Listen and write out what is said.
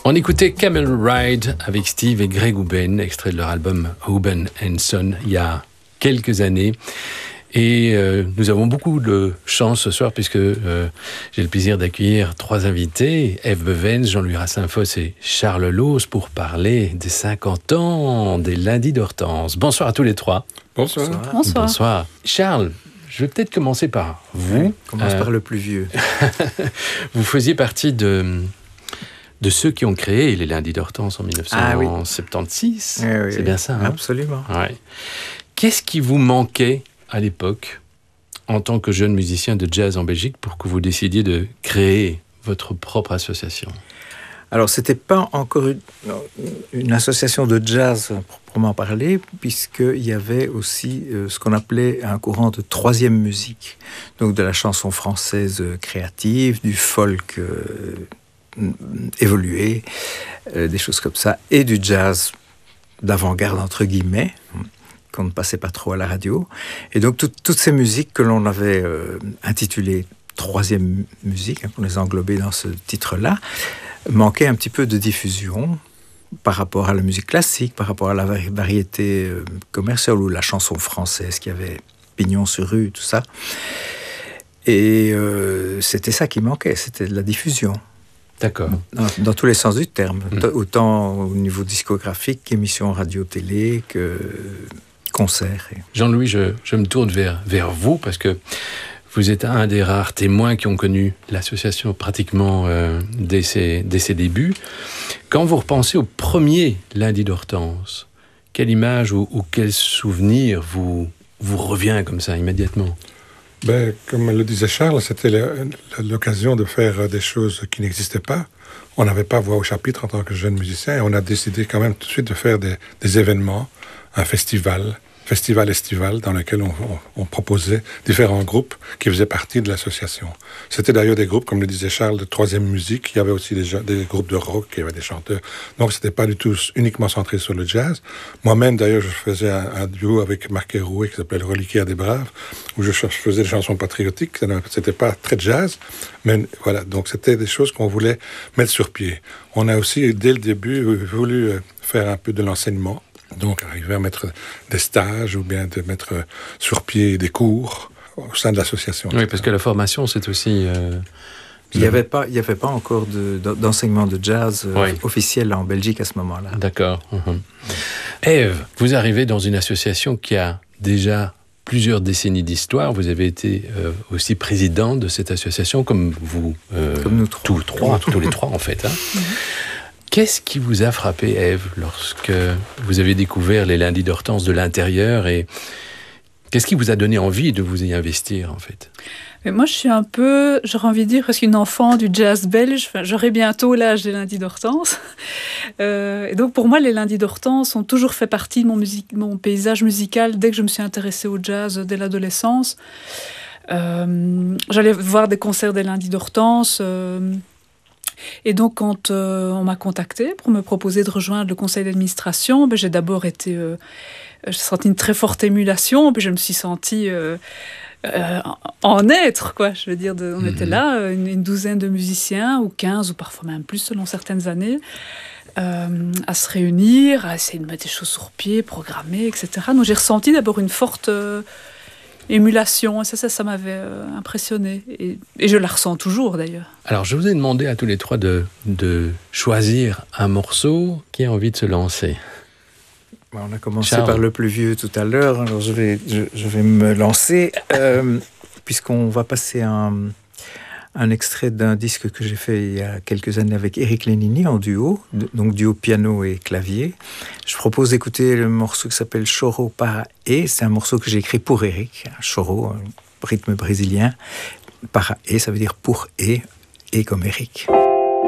On écoutait Camel Ride avec Steve et Greg Houben, extrait de leur album Houben & Son, il y a quelques années. Et nous avons beaucoup de chance ce soir puisque j'ai le plaisir d'accueillir 3 invités, Ève Bevens, Jean-Louis Rassin-Fosse et Charles Loos, pour parler des 50 ans des Lundis d'Hortense. Bonsoir à tous les 3. Bonsoir. Bonsoir. Bonsoir. Charles, je vais peut-être commencer par vous. Oui, commence par le plus vieux. Vous faisiez partie de ceux qui ont créé les Lundis d'Hortense en 1976. Oui, c'est bien ça, hein? Absolument. Ouais. Qu'est-ce qui vous manquait à l'époque, en tant que jeune musicien de jazz en Belgique, pour que vous décidiez de créer votre propre association? Alors, c'était pas encore une association de jazz proprement parler, puisqu'il y avait aussi ce qu'on appelait un courant de troisième musique. Donc, de la chanson française créative, du folk évolué, des choses comme ça, et du jazz d'avant-garde, entre guillemets, qu'on ne passait pas trop à la radio. Et donc, toutes ces musiques que l'on avait intitulées troisième musique, qu'on les englobait dans ce titre-là, manquaient un petit peu de diffusion par rapport à la musique classique, par rapport à la variété commerciale ou la chanson française qui avait pignon sur rue, tout ça. Et c'était ça qui manquait, c'était de la diffusion. D'accord. Dans tous les sens du terme, autant au niveau discographique qu'émissions radio-télé, que concerts. Jean-Louis, je me tourne vers vous parce que vous êtes un des rares témoins qui ont connu l'association pratiquement dès ses débuts. Quand vous repensez au premier Lundi d'Hortense, quelle image ou quel souvenir vous revient comme ça immédiatement? Comme le disait Charles, c'était l'occasion de faire des choses qui n'existaient pas. On n'avait pas voix au chapitre en tant que jeune musicien et on a décidé quand même tout de suite de faire des événements, un festival estival dans lequel on proposait différents groupes qui faisaient partie de l'association. C'était d'ailleurs des groupes, comme le disait Charles, de troisième musique. Il y avait aussi des groupes de rock, il y avait des chanteurs. Donc, c'était pas du tout uniquement centré sur le jazz. Moi-même, d'ailleurs, je faisais un duo avec Marc Hérouet qui s'appelait Le Reliquaire des Braves, où je faisais des chansons patriotiques. C'était pas très jazz, mais voilà. Donc, c'était des choses qu'on voulait mettre sur pied. On a aussi, dès le début, voulu faire un peu de l'enseignement. Donc, arriver à mettre des stages ou bien de mettre sur pied des cours au sein de l'association. Oui, parce que la formation, c'est aussi... Il n'y avait pas encore d'enseignement de jazz officiel en Belgique à ce moment-là. D'accord. Ève, vous arrivez dans une association qui a déjà plusieurs décennies d'histoire. Vous avez été aussi présidente de cette association, comme vous... comme nous trois. Tous les trois, en fait. Hein. Qu'est-ce qui vous a frappé, Ève, lorsque vous avez découvert les Lundis d'Hortense de l'intérieur et qu'est-ce qui vous a donné envie de vous y investir, en fait? Mais moi, je suis un peu, j'aurais envie de dire, presque une enfant du jazz belge. Enfin, j'aurai bientôt l'âge des Lundis d'Hortense. Et donc, pour moi, les Lundis d'Hortense ont toujours fait partie de mon paysage musical dès que je me suis intéressée au jazz dès l'adolescence. J'allais voir des concerts des Lundis d'Hortense. Et donc, quand on m'a contactée pour me proposer de rejoindre le conseil d'administration, j'ai d'abord été... j'ai senti une très forte émulation, puis je me suis sentie en être, quoi. Je veux dire, on était là, une douzaine de musiciens, ou 15, ou parfois même plus, selon certaines années, à se réunir, à essayer de mettre des choses sur pied, programmer, etc. Donc, j'ai ressenti d'abord une forte... émulation, et ça m'avait impressionné. Et je la ressens toujours, d'ailleurs. Alors, je vous ai demandé à tous les trois de choisir un morceau. Qui a envie de se lancer? On a commencé Charles. par le plus vieux tout à l'heure, alors je vais me lancer, puisqu'on va passer un extrait d'un disque que j'ai fait il y a quelques années avec Eric Lénini en duo, donc duo piano et clavier. Je propose d'écouter le morceau qui s'appelle Choro para E. C'est un morceau que j'ai écrit pour Eric, un choro, un rythme brésilien. Para E, ça veut dire pour et comme Eric.